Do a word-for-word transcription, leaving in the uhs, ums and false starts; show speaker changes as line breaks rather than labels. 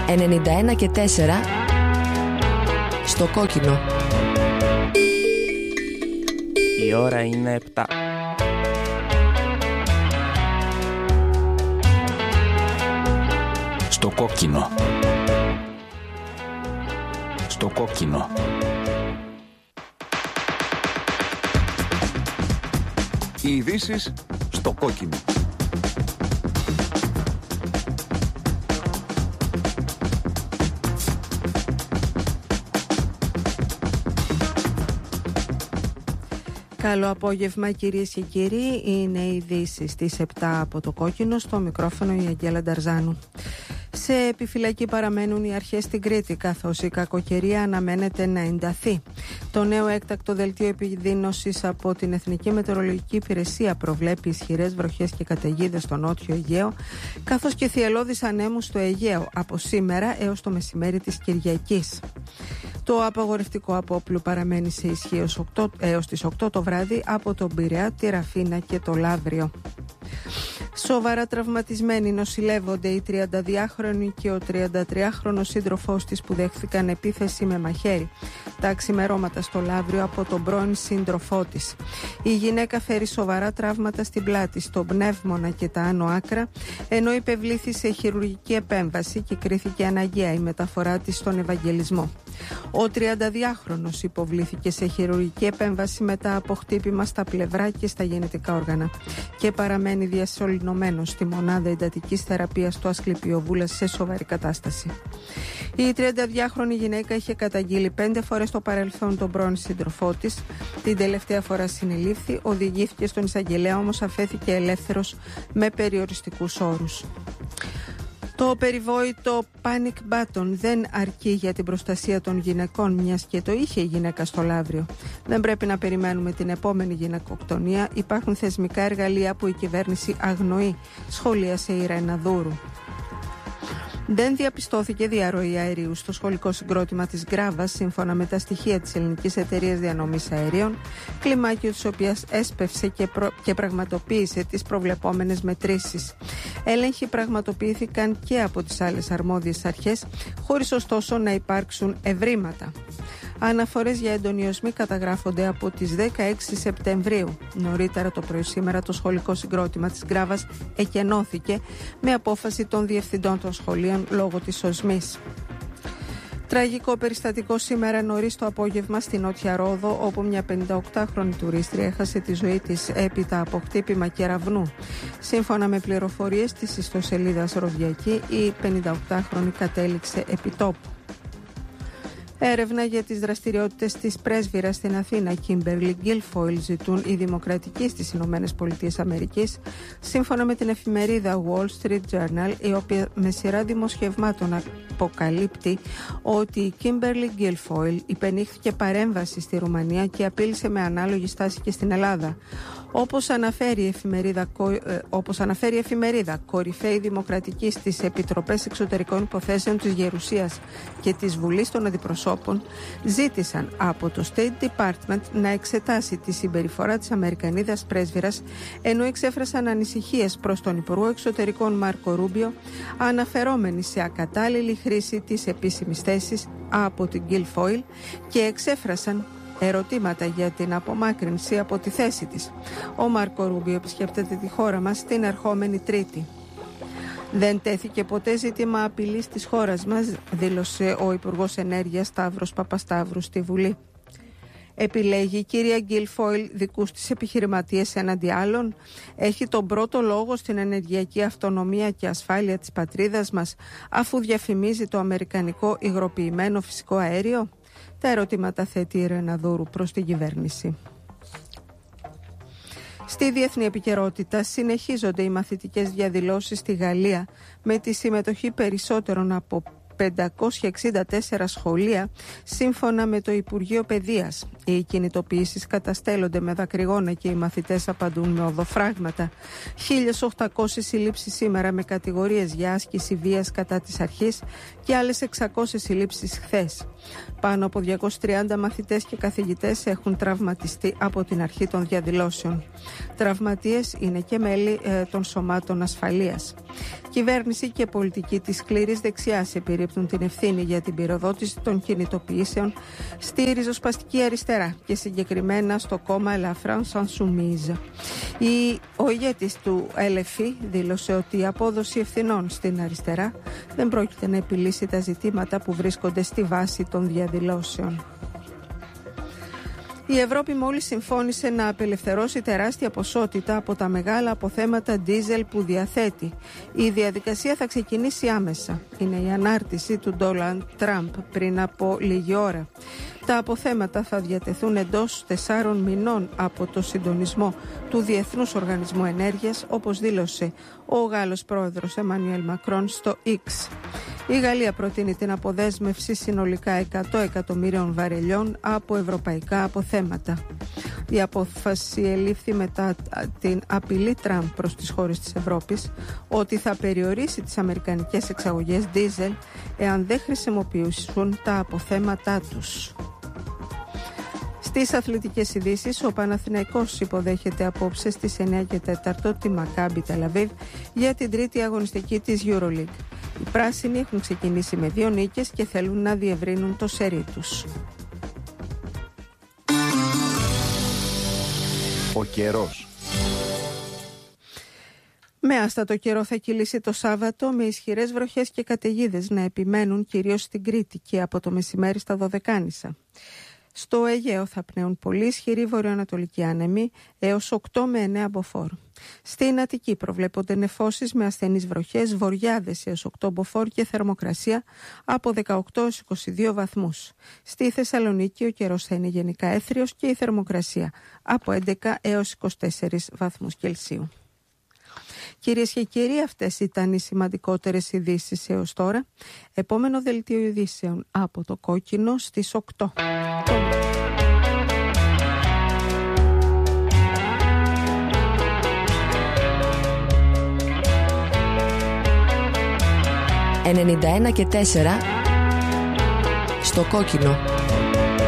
ενενήντα ένα και τέσσερα στο κόκκινο.
Η ώρα είναι επτά.
Στο κόκκινο. Στο κόκκινο. Οι ειδήσεις στο κόκκινο.
Καλό απόγευμα κυρίες και κύριοι, είναι οι ειδήσεις στις επτά από το κόκκινο, στο μικρόφωνο η Αγγέλα Νταρζάνου. Σε επιφυλακή παραμένουν οι αρχές στην Κρήτη, καθώς η κακοκαιρία αναμένεται να ενταθεί. Το νέο έκτακτο δελτίο επιδείνωσης από την Εθνική Μετεωρολογική Υπηρεσία προβλέπει ισχυρές βροχές και καταιγίδες στο νότιο Αιγαίο, καθώς και θυελλώδεις ανέμους στο Αιγαίο από σήμερα έως το μεσημέρι της Κυριακής. Το απαγορευτικό απόπλου παραμένει σε ισχύ έως τις οκτώ το βράδυ από τον Πειραιά, τη Ραφίνα και το Λαύριο. Σοβαρά τραυματισμένοι νοσηλεύονται η τριανταδυάχρονη και ο τριαντατριάχρονος σύντροφός της που δέχθηκαν επίθεση με μαχαίρι τα ξημερώματα στο Λαύριο από τον πρώην σύντροφό της. Η γυναίκα φέρει σοβαρά τραύματα στην πλάτη, στον πνεύμονα και τα άνω άκρα, ενώ υπευλήθη σε χειρουργική επέμβαση και κρίθηκε αναγκαία η μεταφορά της στον Ευαγγελισμό. Ο τριανταδυάχρονος υποβλήθηκε σε χειρουργική επέμβαση μετά από χτύπημα στα πλευρά και στα γεννητικά όργανα και παραμένει διασωληνωμένος στη μονάδα εντατικής θεραπείας του Ασκληπιοβούλας σε σοβαρή κατάσταση. Η τριανταδυάχρονη γυναίκα είχε καταγγείλει πέντε φορές το παρελθόν τον πρώην σύντροφό της. Την τελευταία φορά συνελήφθη, οδηγήθηκε στον εισαγγελέα, όμως αφέθηκε ελεύθερος με περιοριστικούς όρους. Το περιβόητο panic button δεν αρκεί για την προστασία των γυναικών, μιας και το είχε η γυναίκα στο Λαύριο. Δεν πρέπει να περιμένουμε την επόμενη γυναικοκτονία. Υπάρχουν θεσμικά εργαλεία που η κυβέρνηση αγνοεί, σχολίασε η Ρένα Δούρου. Δεν διαπιστώθηκε διαρροή αερίου στο σχολικό συγκρότημα της Γκράβας, σύμφωνα με τα στοιχεία της Ελληνικής Εταιρείας Διανομής Αερίων, κλιμάκιο της οποίας έσπευσε και, προ... και πραγματοποίησε τις προβλεπόμενες μετρήσεις. Έλεγχοι πραγματοποιήθηκαν και από τις άλλες αρμόδιες αρχές, χωρίς ωστόσο να υπάρξουν ευρήματα. Αναφορές για εντονιοσμή καταγράφονται από τις δεκαέξι Σεπτεμβρίου. Νωρίτερα το πρωί σήμερα το σχολικό συγκρότημα της Γκράβας εκενώθηκε με απόφαση των διευθυντών των σχολείων λόγω της οσμής. Τραγικό περιστατικό σήμερα νωρίς το απόγευμα στη Νότια Ρόδο, όπου μια πενηνταοκτάχρονη τουρίστρια έχασε τη ζωή της έπειτα από χτύπημα κεραυνού. Σύμφωνα με πληροφορίες της ιστοσελίδας Ροδιακή, η πενηνταοκτάχρονη κατέληξε επί τόπου. Έρευνα για τις δραστηριότητες της πρέσβυρας στην Αθήνα, Κίμπερλι Γκίλφοιλ, ζητούν οι δημοκρατικοί στις Ηνωμένες Πολιτείες Αμερικής, σύμφωνα με την εφημερίδα Wall Street Journal, η οποία με σειρά δημοσιευμάτων αποκαλύπτει ότι η Κίμπερλι Γκίλφοιλ υπενήχθηκε παρέμβαση στη Ρουμανία και απείλησε με ανάλογη στάση και στην Ελλάδα. Όπως αναφέρει η εφημερίδα, όπως αναφέρει η εφημερίδα, κορυφαίοι δημοκρατικοί στις Επιτροπές Εξωτερικών Υποθέσεων της Γερουσίας και της Βουλής των Αντιπροσώπων ζήτησαν από το State Department να εξετάσει τη συμπεριφορά της Αμερικανίδας πρέσβυρας, ενώ εξέφρασαν ανησυχίες προς τον Υπουργό Εξωτερικών Μάρκο Ρούμπιο, αναφερόμενοι σε ακατάλληλη χρήση της επίσημης θέσης από την Γκίλφοιλ, και εξέφρασαν ερωτήματα για την απομάκρυνση από τη θέση της. Ο Μάρκο Ρούμπιο επισκέπτεται τη χώρα μας την ερχόμενη Τρίτη. Δεν τέθηκε ποτέ ζήτημα απειλής της χώρας μας, δήλωσε ο Υπουργός Ενέργειας Σταύρος Παπασταύρου στη Βουλή. Επιλέγει η κυρία Γκίλφοιλ δικούς της επιχειρηματίες έναντι άλλων? Έχει τον πρώτο λόγο στην ενεργειακή αυτονομία και ασφάλεια της πατρίδας μας, αφού διαφημίζει το αμερικανικό υγροποιημένο φυσικό αέριο? Τα ερωτήματα θέτει η Ρένα Δούρου προς την κυβέρνηση. Στη διεθνή επικαιρότητα συνεχίζονται οι μαθητικές διαδηλώσεις στη Γαλλία, με τη συμμετοχή περισσότερων από πεντακόσια εξήντα τέσσερα σχολεία, σύμφωνα με το Υπουργείο Παιδείας. Οι κινητοποιήσεις καταστέλλονται με δακρυγόνα και οι μαθητές απαντούν με οδοφράγματα. χίλιες οκτακόσιες συλλήψεις σήμερα με κατηγορίες για άσκηση βίας κατά της αρχής και άλλες εξακόσιες συλλήψεις χθες. Πάνω από διακόσιοι τριάντα μαθητές και καθηγητές έχουν τραυματιστεί από την αρχή των διαδηλώσεων. Τραυματίες είναι και μέλη ε, των σωμάτων ασφαλείας. Κυβέρνηση και πολιτική της σκληρής δεξιάς ανακαλύπτουν την ευθύνη για την πυροδότηση των κινητοποιήσεων στη ριζοσπαστική αριστερά και συγκεκριμένα στο κόμμα La France Insoumise. Ο ηγέτης του Ελ Εφ Ι δήλωσε ότι η απόδοση ευθυνών στην αριστερά δεν πρόκειται να επιλύσει τα ζητήματα που βρίσκονται στη βάση των διαδηλώσεων. Η Ευρώπη μόλις συμφώνησε να απελευθερώσει τεράστια ποσότητα από τα μεγάλα αποθέματα ντίζελ που διαθέτει. Η διαδικασία θα ξεκινήσει άμεσα. Είναι η ανάρτηση του Ντόναλντ Τραμπ πριν από λίγη ώρα. Τα αποθέματα θα διατεθούν εντός τεσσάρων μηνών από το συντονισμό του Διεθνούς Οργανισμού Ενέργειας, όπως δήλωσε ο Γάλλος πρόεδρος Εμμανουέλ Μακρόν στο X. Η Γαλλία προτείνει την αποδέσμευση συνολικά εκατό εκατομμύριων βαρελιών από ευρωπαϊκά αποθέματα. Η απόφαση ελήφθη μετά την απειλή Τραμπ προς τις χώρες της Ευρώπης ότι θα περιορίσει τις αμερικανικές εξαγωγές ντίζελ εάν δεν χρησιμοποιήσουν τα αποθέματά τους. Στις αθλητικές ειδήσεις, ο Παναθηναϊκός υποδέχεται απόψε στις εννιά και τέσσερα τη Μακάμπι Τελαβίβ για την τρίτη αγωνιστική της EuroLeague. Οι πράσινοι έχουν ξεκινήσει με δύο νίκες και θέλουν να διευρύνουν το σερί τους.
Ο καιρός.
Με άστατο καιρό θα κυλήσει το Σάββατο, με ισχυρές βροχές και καταιγίδες να επιμένουν κυρίως στην Κρήτη και από το μεσημέρι στα Δωδεκάνησα. Στο Αιγαίο θα πνέουν πολύ ισχυροί βορειοανατολικοί άνεμοι έως οκτώ με εννέα μποφόρ. Στην Αττική προβλέπονται νεφώσεις με ασθενείς βροχές, βοριάδες έως οκτώ μποφόρ και θερμοκρασία από δεκαοκτώ έως είκοσι δύο βαθμούς. Στη Θεσσαλονίκη ο καιρός θα είναι γενικά έθριος και η θερμοκρασία από έντεκα έως είκοσι τέσσερις βαθμούς Κελσίου. Κυρίες και κύριοι, αυτές ήταν οι σημαντικότερες ειδήσεις έως τώρα. Επόμενο δελτίο ειδήσεων από το Κόκκινο στις οκτώ.
ενενήντα ένα και τέσσερα στο Κόκκινο.